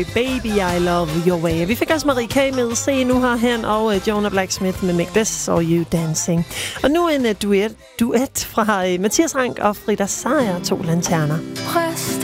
Baby, I love your way. Vi fik også Marie K. med Se nu herhen, og Jonah Blacksmith med Make This Or You Dancing. Og nu en duet fra Mathias Rank og Frida Sejer, To Lanterner.